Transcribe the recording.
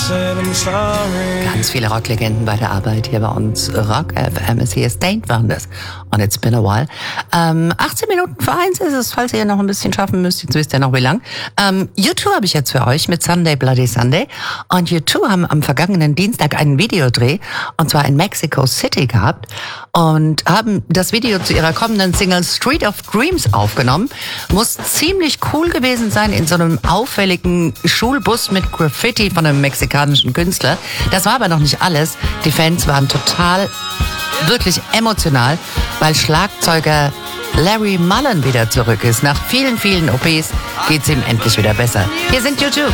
Ganz viele Rocklegenden bei der Arbeit hier bei uns. Rock FM ist hier. Stained waren das. Und it's been a while. 18 Minuten vor 1 ist es, falls ihr noch ein bisschen schaffen müsst. Jetzt wisst ihr noch wie lang. U2 habe ich jetzt für euch mit Sunday Bloody Sunday. Und U2 haben am vergangenen Dienstag einen Videodreh, und zwar in Mexico City gehabt. Und haben das Video zu ihrer kommenden Single Street of Dreams aufgenommen. Muss ziemlich cool gewesen sein in so einem auffälligen Schulbus mit Graffiti von einem mexikanischen Künstler. Das war aber noch nicht alles. Die Fans waren total, wirklich emotional, weil Schlagzeuger Larry Mullen wieder zurück ist. Nach vielen, vielen OPs geht's ihm endlich wieder besser. Hier sind U2.